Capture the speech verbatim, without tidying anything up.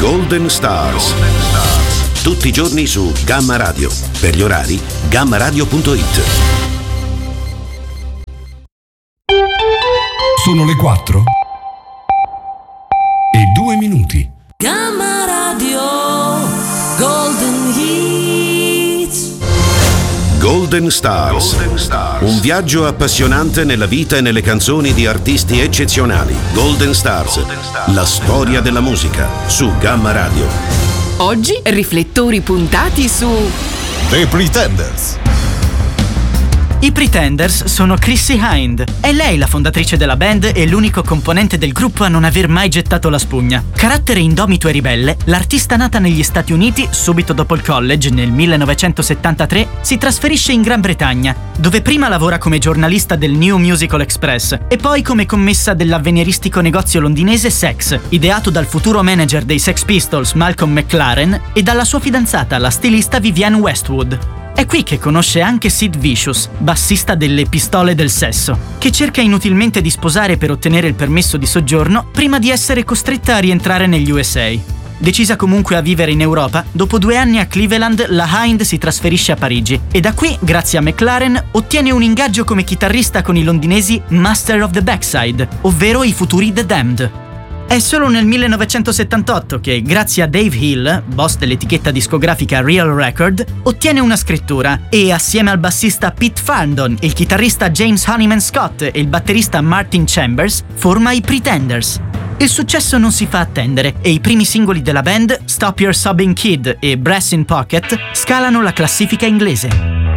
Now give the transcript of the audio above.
Golden Stars. Tutti i giorni su Gamma Radio. Per gli orari, gamma radio punto it. Sono le quattro e due minuti. Gamma Radio Golden Hits. Golden Stars. Golden Stars. Un viaggio appassionante nella vita e nelle canzoni di artisti eccezionali. Golden Stars. Golden Stars. La storia della musica su Gamma Radio. Oggi riflettori puntati su The Pretenders. I Pretenders sono Chrissie Hynde. È lei la fondatrice della band e l'unico componente del gruppo a non aver mai gettato la spugna. Carattere indomito e ribelle, l'artista nata negli Stati Uniti subito dopo il college nel millenovecentosettantatré si trasferisce in Gran Bretagna, dove prima lavora come giornalista del New Musical Express e poi come commessa dell'avveniristico negozio londinese Sex, ideato dal futuro manager dei Sex Pistols Malcolm McLaren e dalla sua fidanzata, la stilista Vivienne Westwood. È qui che conosce anche Sid Vicious, bassista delle Pistole del Sesso, che cerca inutilmente di sposare per ottenere il permesso di soggiorno prima di essere costretta a rientrare negli U S A. Decisa comunque a vivere in Europa, dopo due anni a Cleveland la Hynde si trasferisce a Parigi e da qui, grazie a McLaren, ottiene un ingaggio come chitarrista con i londinesi Master of the Backside, ovvero i futuri The Damned. È solo nel millenovecentosettantotto che, grazie a Dave Hill, boss dell'etichetta discografica Real Record, ottiene una scrittura e, assieme al bassista Pete Farndon, il chitarrista James Honeyman Scott e il batterista Martin Chambers, forma i Pretenders. Il successo non si fa attendere e i primi singoli della band, Stop Your Sobbing Kid e Brass in Pocket, scalano la classifica inglese.